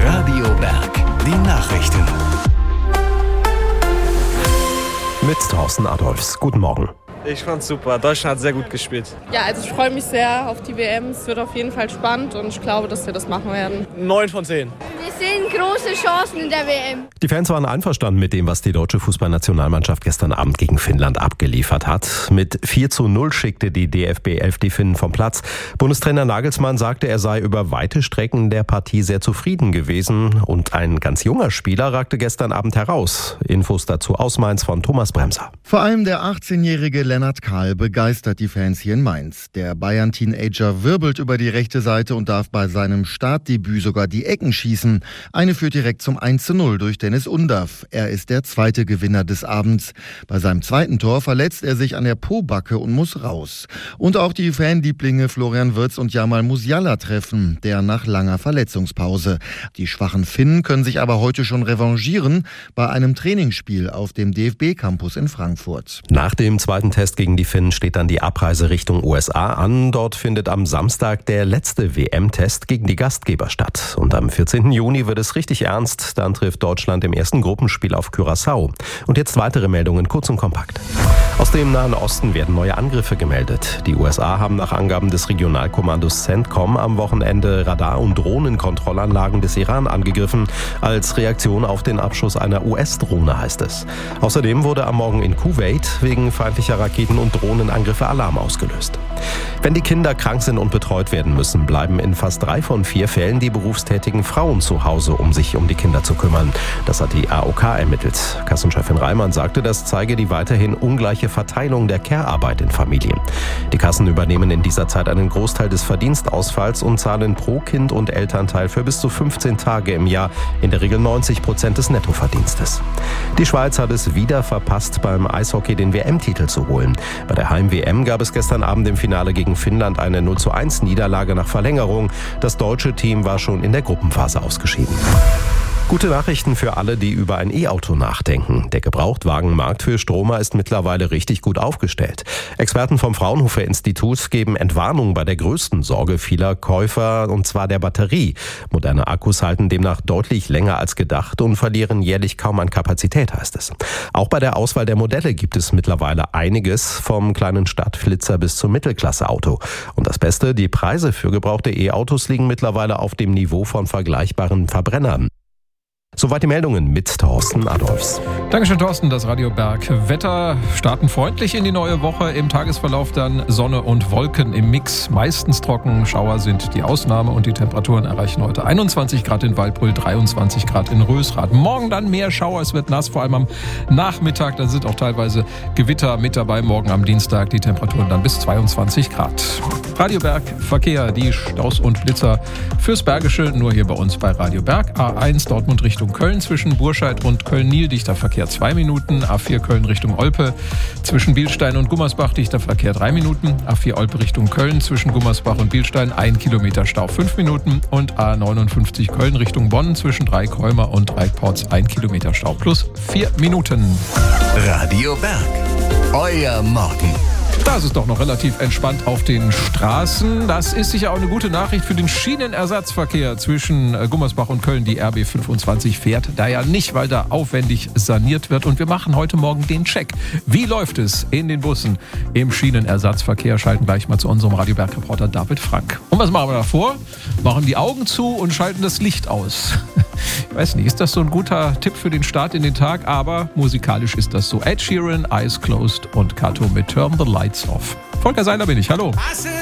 Radio Berg, die Nachrichten. Mit Thorsten Adolfs. Guten Morgen. Ich fand's super. Deutschland hat sehr gut gespielt. Ja, also ich freue mich sehr auf die WM. Es wird auf jeden Fall spannend und ich glaube, dass wir das machen werden. 9 von 10. Wir sehen große Chancen in der WM. Die Fans waren einverstanden mit dem, was die deutsche Fußballnationalmannschaft gestern Abend gegen Finnland abgeliefert hat. Mit 4:0 schickte die DFB 11 die Finnen vom Platz. Bundestrainer Nagelsmann sagte, er sei über weite Strecken der Partie sehr zufrieden gewesen. Und ein ganz junger Spieler ragte gestern Abend heraus. Infos dazu aus Mainz von Thomas Bremser. Vor allem der 18-jährige Lennart Kahl begeistert die Fans hier in Mainz. Der Bayern-Teenager wirbelt über die rechte Seite und darf bei seinem Startdebüt sogar die Ecken schießen. Eine führt direkt zum 1:0 durch Dennis Undaff. Er ist der zweite Gewinner des Abends. Bei seinem zweiten Tor verletzt er sich an der Pobacke und muss raus. Und auch die Fanlieblinge Florian Wirtz und Jamal Musiala treffen, der nach langer Verletzungspause. Die schwachen Finnen können sich aber heute schon revanchieren bei einem Trainingsspiel auf dem DFB-Campus in Frankfurt. Nach dem zweiten Test gegen die Finnen steht dann die Abreise Richtung USA an. Dort findet am Samstag der letzte WM-Test gegen die Gastgeber statt. Und am 14. Juni wird es richtig ernst. Dann trifft Deutschland im ersten Gruppenspiel auf Curaçao. Und jetzt weitere Meldungen, kurz und kompakt. Aus dem Nahen Osten werden neue Angriffe gemeldet. Die USA haben nach Angaben des Regionalkommandos CENTCOM am Wochenende Radar- und Drohnenkontrollanlagen des Iran angegriffen. Als Reaktion auf den Abschuss einer US-Drohne, heißt es. Außerdem wurde am Morgen in Kuwait wegen feindlicher Raketen- und Drohnenangriffe Alarm ausgelöst. Wenn die Kinder krank sind und betreut werden müssen, bleiben in fast 3 von 4 Fällen die berufstätigen Frauen zu Hause, um sich um die Kinder zu kümmern. Das hat die AOK ermittelt. Kassenchefin Reimann sagte, das zeige die weiterhin ungleiche Verteilung der Care-Arbeit in Familien. Die Kassen übernehmen in dieser Zeit einen Großteil des Verdienstausfalls und zahlen pro Kind und Elternteil für bis zu 15 Tage im Jahr, in der Regel 90% des Nettoverdienstes. Die Schweiz hat es wieder verpasst, beim Eishockey den WM-Titel zu holen. Bei der Heim-WM gab es gestern Abend im Finale gegen Finnland eine 0:1 Niederlage nach Verlängerung. Das deutsche Team war schon in der Gruppenphase ausgeschieden. Gute Nachrichten für alle, die über ein E-Auto nachdenken. Der Gebrauchtwagenmarkt für Stromer ist mittlerweile richtig gut aufgestellt. Experten vom Fraunhofer Institut geben Entwarnung bei der größten Sorge vieler Käufer, und zwar der Batterie. Moderne Akkus halten demnach deutlich länger als gedacht und verlieren jährlich kaum an Kapazität, heißt es. Auch bei der Auswahl der Modelle gibt es mittlerweile einiges, vom kleinen Stadtflitzer bis zum Mittelklasse-Auto. Und das Beste, die Preise für gebrauchte E-Autos liegen mittlerweile auf dem Niveau von vergleichbaren Verbrennern. Soweit die Meldungen mit Thorsten Adolfs. Dankeschön, Thorsten. Das Radio Berg Wetter starten freundlich in die neue Woche. Im Tagesverlauf dann Sonne und Wolken im Mix. Meistens trocken. Schauer sind die Ausnahme und die Temperaturen erreichen heute 21 Grad in Waldbröl, 23 Grad in Rösrath. Morgen dann mehr Schauer. Es wird nass, vor allem am Nachmittag. Da sind auch teilweise Gewitter mit dabei. Morgen am Dienstag die Temperaturen dann bis 22 Grad. Radio Berg Verkehr, die Staus und Blitzer fürs Bergische. Nur hier bei uns bei Radio Berg. A1 Dortmund Richtung Köln zwischen Burscheid und Köln-Nil, dichter Verkehr 2 Minuten. A4 Köln Richtung Olpe zwischen Bielstein und Gummersbach, dichter Verkehr 3 Minuten. A4 Olpe Richtung Köln zwischen Gummersbach und Bielstein 1 Kilometer Stau 5 Minuten. Und A59 Köln Richtung Bonn zwischen Dreikäumer und Dreieckports 1 Kilometer Stau plus 4 Minuten. Radio Berg, euer Morgen. Da ist es doch noch relativ entspannt auf den Straßen. Das ist sicher auch eine gute Nachricht für den Schienenersatzverkehr zwischen Gummersbach und Köln. Die RB 25 fährt da ja nicht, weil da aufwendig saniert wird. Und wir machen heute Morgen den Check. Wie läuft es in den Bussen im Schienenersatzverkehr? Schalten gleich mal zu unserem Radio Berg-Reporter David Frank. Und was machen wir davor? Machen die Augen zu und schalten das Licht aus. Ich weiß nicht, ist das so ein guter Tipp für den Start in den Tag? Aber musikalisch ist das so. Ed Sheeran, Eyes Closed und Kato mit Turn the Lights Off. Volker Seiler bin ich, hallo.